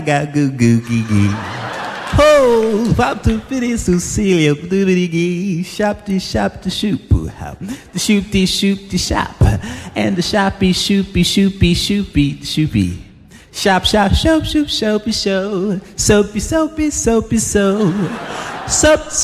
Got goo goo gee gee. Ho, pop to fitty Cecilia, doobity gee, shop to shoop boo hop, the shoop the shop, and the shoppy shoopy the shoopy. Shop shoop shoopy show, soapy so.